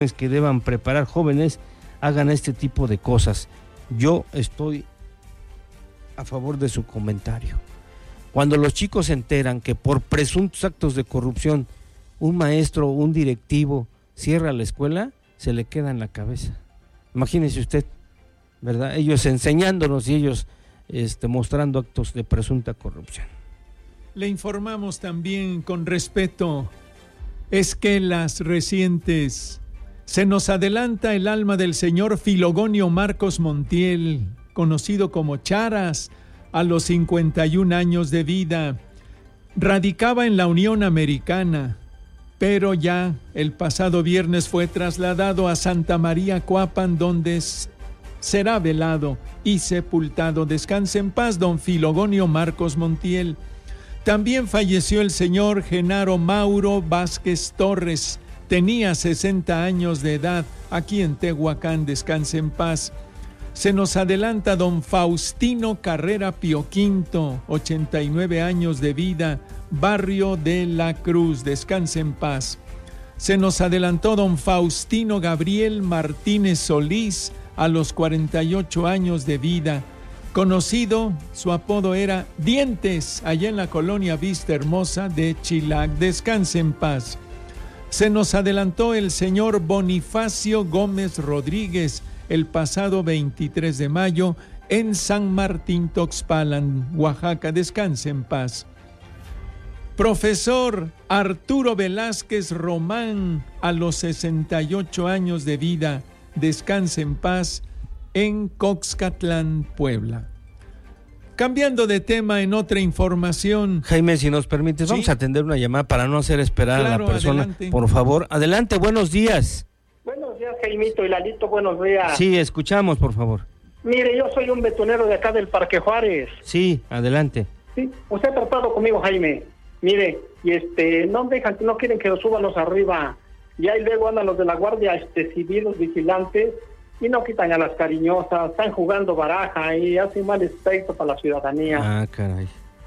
que deban preparar jóvenes hagan este tipo de cosas. Yo estoy a favor de su comentario. Cuando los chicos se enteran que por presuntos actos de corrupción un maestro, un directivo cierra la escuela, se le queda en la cabeza. Imagínese usted, ¿verdad? Ellos enseñándonos y ellos mostrando actos de presunta corrupción. Le informamos también con respeto, esquelas recientes. Se nos adelanta el alma del señor Filogonio Marcos Montiel, conocido como Charas, a los 51 años de vida. Radicaba en la Unión Americana, pero ya el pasado viernes fue trasladado a Santa María Coapan, donde será velado y sepultado. Descanse en paz, don Filogonio Marcos Montiel. También falleció el señor Genaro Mauro Vázquez Torres. Tenía 60 años de edad, aquí en Tehuacán. Descanse en paz. Se nos adelanta don Faustino Carrera Pio Quinto, 89 años de vida, barrio de la Cruz. Descanse en paz. Se nos adelantó don Faustino Gabriel Martínez Solís, a los 48 años de vida. Conocido, su apodo era Dientes, allá en la colonia Vista Hermosa de Chilac. Descanse en paz. Se nos adelantó el señor Bonifacio Gómez Rodríguez el pasado 23 de mayo en San Martín Toxpalan, Oaxaca. Descanse en paz. Profesor Arturo Velázquez Román, a los 68 años de vida. Descanse en paz, en Coxcatlán, Puebla. Cambiando de tema, en otra información. Jaime, si nos permites, ¿sí? Vamos a atender una llamada para no hacer esperar a la persona. Adelante. Por favor, adelante, buenos días. Buenos días, Jaimito y Lalito, buenos días. Sí, escuchamos, por favor. Mire, yo soy un betonero de acá del Parque Juárez. Sí, adelante. Sí, usted ha tratado conmigo, Jaime. Mire, y no dejan, no quieren que los suban los arriba. Y ahí luego andan los de la Guardia Civil, los vigilantes, y no quitan a las cariñosas, están jugando baraja y hacen mal aspecto para la ciudadanía. Ah, caray.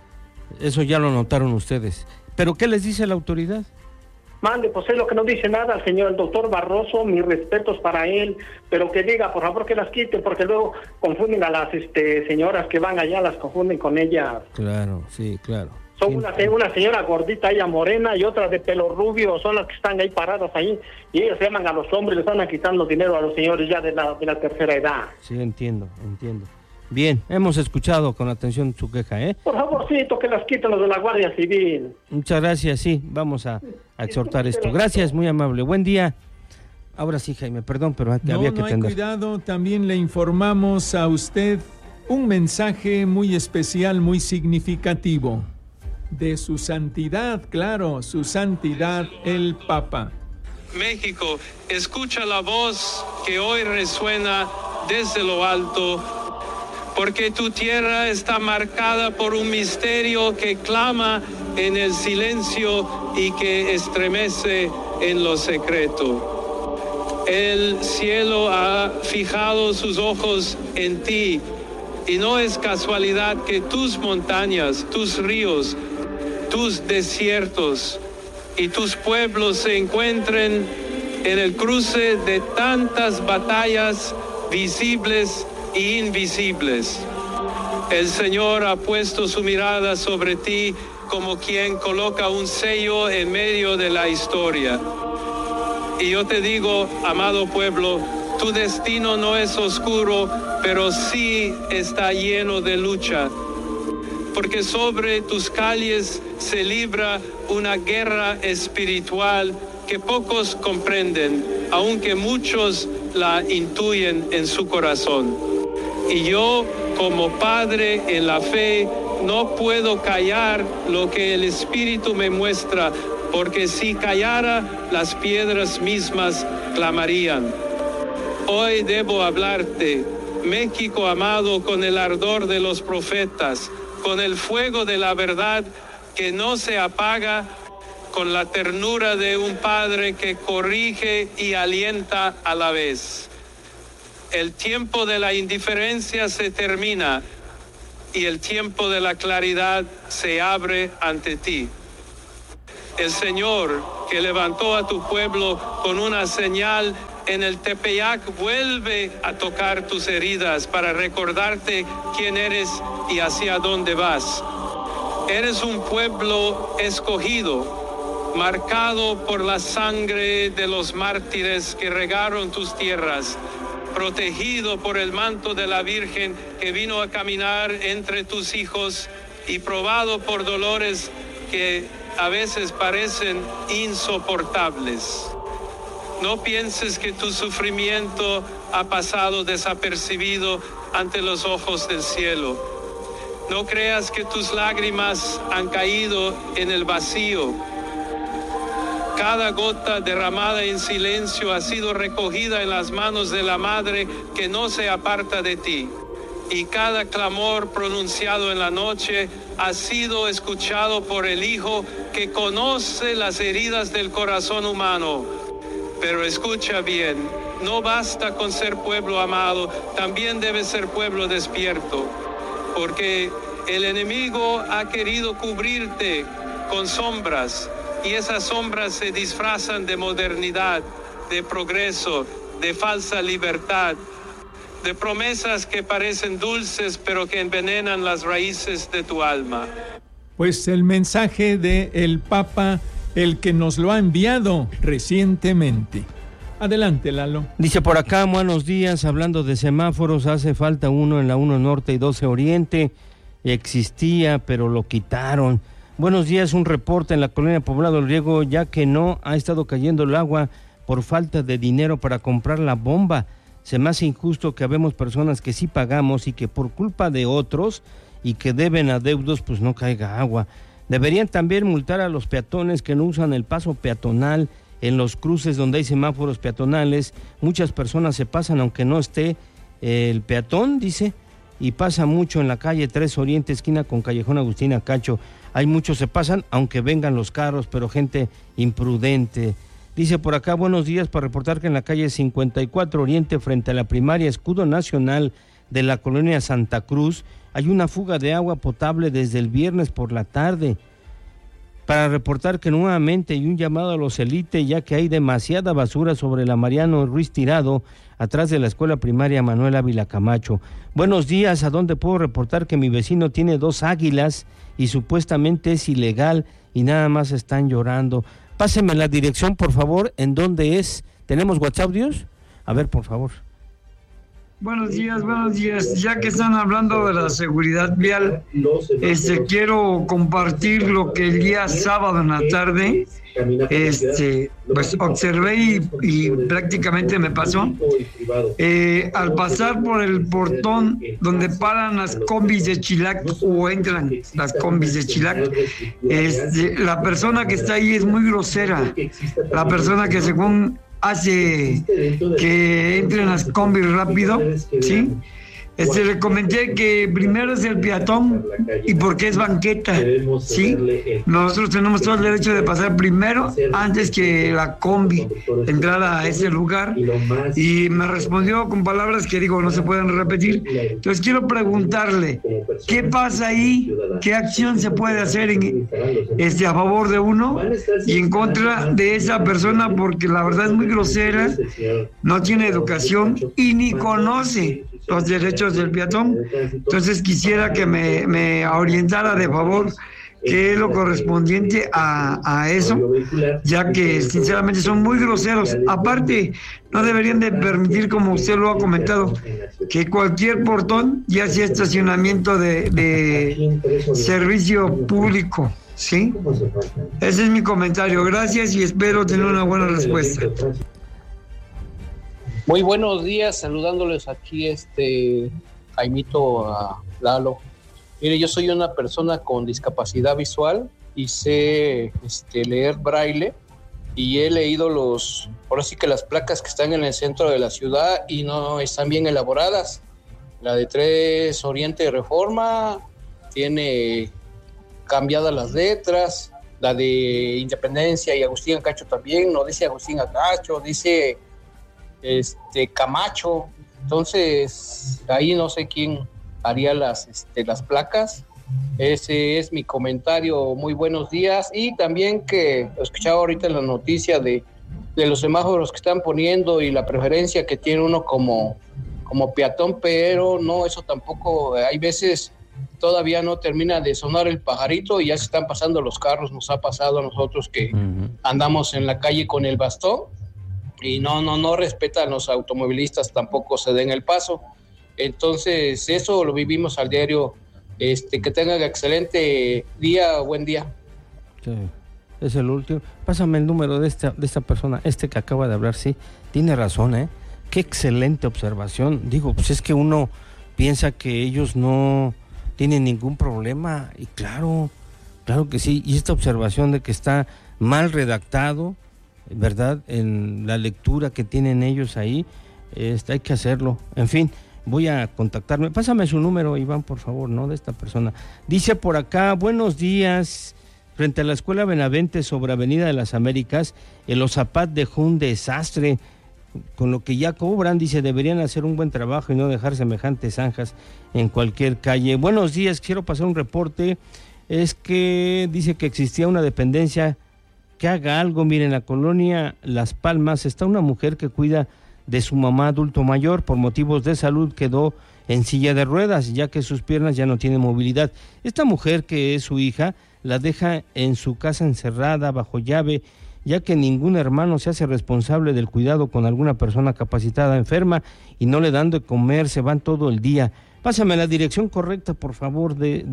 Eso ya lo notaron ustedes. ¿Pero qué les dice la autoridad? Mande, pues es lo que no dice nada el señor, el doctor Barroso, mis respetos para él, pero que diga, por favor, que las quiten, porque luego confunden a las señoras que van allá, las confunden con ellas. Claro, sí, claro. Son una señora gordita, ella morena, y otra de pelo rubio, son las que están ahí paradas ahí, y ellos llaman a los hombres, les están quitando dinero a los señores ya de la tercera edad. Sí, entiendo. Bien, hemos escuchado con atención su queja, ¿eh? Por favorcito, que las quiten los de la Guardia Civil. Muchas gracias, sí, vamos a exhortar esto. Gracias, muy amable, buen día. Ahora sí, Jaime, perdón, pero había que atender. Cuidado, también le informamos a usted un mensaje muy especial, muy significativo. De su santidad, claro, su santidad el Papa. México, escucha la voz que hoy resuena desde lo alto, porque tu tierra está marcada por un misterio que clama en el silencio y que estremece en lo secreto. El cielo ha fijado sus ojos en ti, y no es casualidad que tus montañas, tus ríos, tus desiertos y tus pueblos se encuentren en el cruce de tantas batallas visibles e invisibles. El Señor ha puesto su mirada sobre ti como quien coloca un sello en medio de la historia. Y yo te digo, amado pueblo, tu destino no es oscuro, pero sí está lleno de lucha. Porque sobre tus calles se libra una guerra espiritual que pocos comprenden, aunque muchos la intuyen en su corazón. Y yo, como padre en la fe, no puedo callar lo que el Espíritu me muestra, porque si callara, las piedras mismas clamarían. Hoy debo hablarte, México amado, con el ardor de los profetas, con el fuego de la verdad que no se apaga, con la ternura de un padre que corrige y alienta a la vez. El tiempo de la indiferencia se termina y el tiempo de la claridad se abre ante ti. El Señor que levantó a tu pueblo con una señal en el Tepeyac vuelve a tocar tus heridas para recordarte quién eres y hacia dónde vas. Eres un pueblo escogido, marcado por la sangre de los mártires que regaron tus tierras, protegido por el manto de la Virgen que vino a caminar entre tus hijos y probado por dolores que a veces parecen insoportables. No pienses que tu sufrimiento ha pasado desapercibido ante los ojos del cielo. No creas que tus lágrimas han caído en el vacío. Cada gota derramada en silencio ha sido recogida en las manos de la Madre que no se aparta de ti. Y cada clamor pronunciado en la noche ha sido escuchado por el Hijo que conoce las heridas del corazón humano. Pero escucha bien, no basta con ser pueblo amado, también debe ser pueblo despierto. Porque el enemigo ha querido cubrirte con sombras y esas sombras se disfrazan de modernidad, de progreso, de falsa libertad, de promesas que parecen dulces pero que envenenan las raíces de tu alma. Pues el mensaje del Papa, el que nos lo ha enviado recientemente. Adelante, Lalo. Dice por acá, buenos días, hablando de semáforos, hace falta uno en la 1 Norte y 12 Oriente, existía, pero lo quitaron. Buenos días, un reporte en la colonia Poblado del Riego, ya que no ha estado cayendo el agua por falta de dinero para comprar la bomba. Se me hace injusto que habemos personas que sí pagamos y que por culpa de otros y que deben adeudos, pues no caiga agua. Deberían también multar a los peatones que no usan el paso peatonal en los cruces donde hay semáforos peatonales. Muchas personas se pasan aunque no esté el peatón, dice, y pasa mucho en la calle 3 Oriente, esquina con Callejón Agustín Acacho. Hay muchos se pasan aunque vengan los carros, pero gente imprudente. Dice por acá, buenos días, para reportar que en la calle 54 Oriente, frente a la primaria Escudo Nacional de la colonia Santa Cruz, hay una fuga de agua potable desde el viernes por la tarde. Para reportar que nuevamente hay un llamado a los élite, ya que hay demasiada basura sobre la Mariano Ruiz Tirado, atrás de la escuela primaria Manuel Ávila Camacho. Buenos días, ¿a dónde puedo reportar que mi vecino tiene 2 águilas y supuestamente es ilegal y nada más están llorando? Páseme la dirección, por favor, ¿en dónde es? ¿Tenemos WhatsApp, Dios? A ver, por favor. Buenos días. Ya que están hablando de la seguridad vial, quiero compartir lo que el día sábado en la tarde, pues observé y prácticamente me pasó. Al pasar por el portón donde paran las combis de Chilac o entran las combis de Chilac, la persona que está ahí es muy grosera. La persona que según hace que entren las combis rápido, ¿sí? Le comenté que primero es el peatón y porque es banqueta, ¿sí? Nosotros tenemos todo el derecho de pasar primero antes que la combi entrar a ese lugar, y me respondió con palabras que digo no se pueden repetir. Entonces quiero preguntarle, ¿qué pasa ahí? ¿Qué acción se puede hacer a favor de uno y en contra de esa persona? Porque la verdad es muy grosera, no tiene educación y ni conoce los derechos del peatón. Entonces quisiera que me orientara de favor qué es lo correspondiente a eso, ya que sinceramente son muy groseros. Aparte, no deberían de permitir, como usted lo ha comentado, que cualquier portón, ya sea estacionamiento de servicio público, ¿sí? Ese es mi comentario. Gracias y espero tener una buena respuesta. Muy buenos días, saludándoles aquí Jaimito, a Lalo. Mire, yo soy una persona con discapacidad visual y sé leer braille, y he leído ahora sí que las placas que están en el centro de la ciudad y no están bien elaboradas. La de 3 Oriente de Reforma tiene cambiadas las letras, la de Independencia y Agustín Acacho también, no dice Agustín Acacho, dice Camacho. Entonces ahí no sé quién haría las placas, Ese es mi comentario. Muy buenos días. Y también que escuchaba ahorita la noticia de los semáforos que están poniendo y la preferencia que tiene uno como peatón, pero no, eso tampoco, hay veces todavía no termina de sonar el pajarito y ya se están pasando los carros. Nos ha pasado a nosotros que andamos en la calle con el bastón y no respetan los automovilistas, tampoco se den el paso. Entonces eso lo vivimos al diario. Que tengan excelente día, buen día. Sí, es el último. Pásame el número de esta persona, que acaba de hablar. Sí, tiene razón, qué excelente observación. Digo, pues es que uno piensa que ellos no tienen ningún problema, y claro que sí. Y esta observación de que está mal redactado, ¿verdad?, en la lectura que tienen ellos ahí, hay que hacerlo. En fin, voy a contactarme. Pásame su número, Iván, por favor, ¿no?, de esta persona. Dice por acá: buenos días. Frente a la Escuela Benavente sobre Avenida de las Américas, el Ozapat dejó un desastre. Con lo que ya cobran, dice, deberían hacer un buen trabajo y no dejar semejantes zanjas en cualquier calle. Buenos días, quiero pasar un reporte. Es que dice que existía una dependencia que haga algo. Miren, en la colonia Las Palmas está una mujer que cuida de su mamá adulto mayor. Por motivos de salud quedó en silla de ruedas, ya que sus piernas ya no tienen movilidad. Esta mujer, que es su hija, la deja en su casa encerrada, bajo llave, ya que ningún hermano se hace responsable del cuidado con alguna persona capacitada enferma y no le dan de comer, se van todo el día. Pásame la dirección correcta, por favor,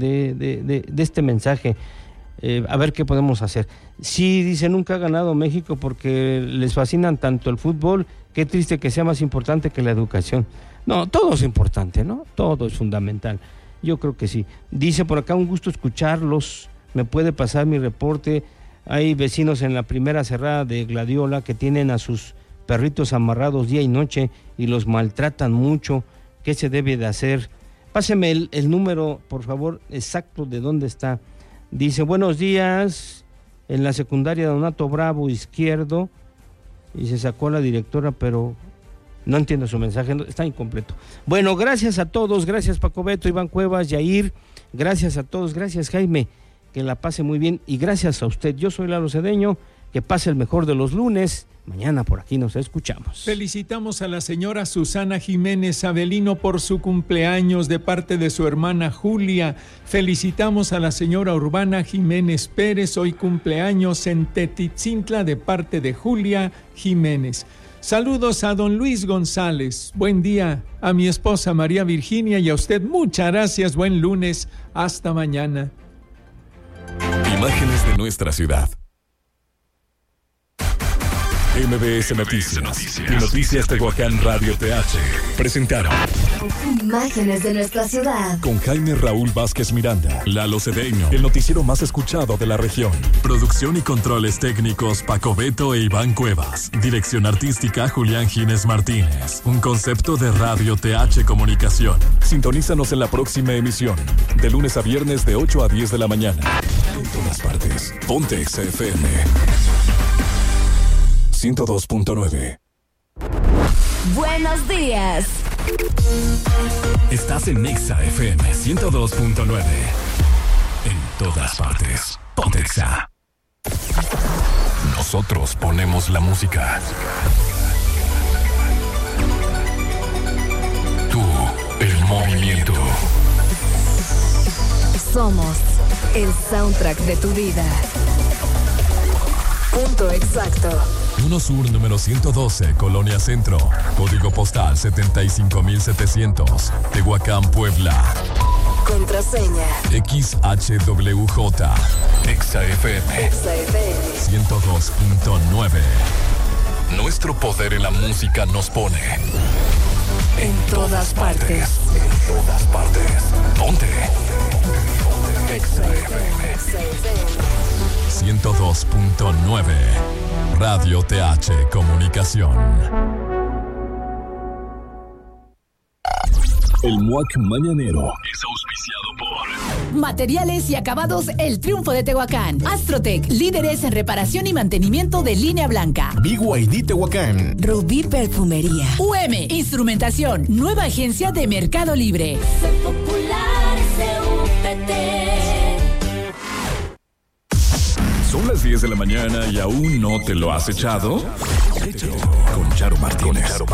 de este mensaje. A ver qué podemos hacer. Sí, dice, nunca ha ganado México porque les fascinan tanto el fútbol. Qué triste que sea más importante que la educación. No, todo es importante, ¿no? Todo es fundamental. Yo creo que sí. Dice por acá: un gusto escucharlos. ¿Me puede pasar mi reporte? Hay vecinos en la primera cerrada de Gladiola que tienen a sus perritos amarrados día y noche y los maltratan mucho. ¿Qué se debe de hacer? Páseme el número, por favor, exacto de dónde está. Dice: buenos días, en la secundaria Donato Bravo Izquierdo, y se sacó a la directora, pero no entiendo su mensaje, está incompleto. Bueno, gracias a todos, gracias Paco Beto, Iván Cuevas, Yair, gracias a todos, gracias Jaime, que la pase muy bien, y gracias a usted. Yo soy Lalo Cedeño, que pase el mejor de los lunes. Mañana por aquí nos escuchamos. Felicitamos a la señora Susana Jiménez Avelino por su cumpleaños de parte de su hermana Julia. Felicitamos a la señora Urbana Jiménez Pérez, hoy cumpleaños en Tetitzintla, de parte de Julia Jiménez. Saludos a don Luis González. Buen día. A mi esposa María Virginia y a usted muchas gracias. Buen lunes. Hasta mañana. Imágenes de nuestra ciudad. MBS Noticias y Noticias Tehuacán Radio TH presentaron Imágenes de nuestra ciudad con Jaime Raúl Vázquez Miranda, Lalo Cedeño, el noticiero más escuchado de la región. Producción y controles técnicos Paco Beto e Iván Cuevas. Dirección artística Julián Gines Martínez. Un concepto de Radio TH Comunicación. Sintonízanos en la próxima emisión, de lunes a viernes de 8 a 10 de la mañana. En todas partes. Ponte XFM 102.9. Buenos días. Estás en Nexa FM 102.9. En todas partes. Ponte Exa. Nosotros ponemos la música. Tú, el movimiento. Somos el soundtrack de tu vida. Punto exacto. 1 Sur número 112, Colonia Centro. Código postal 75700. Tehuacán, Puebla. Contraseña XHWJ. XFM 102.9. Nuestro poder en la música nos pone en todas partes. En todas partes. Ponte XFM 102.9. Radio TH Comunicación. El MUAC Mañanero es auspiciado por Materiales y Acabados El Triunfo de Tehuacán. Astrotec, líderes en reparación y mantenimiento de línea blanca. BYD Tehuacán. Rubí Perfumería. UM Instrumentación, nueva agencia de Mercado Libre. Popular, CUPT. las 10 de la mañana y aún no te lo has echado? Échalo con Charo Martínez.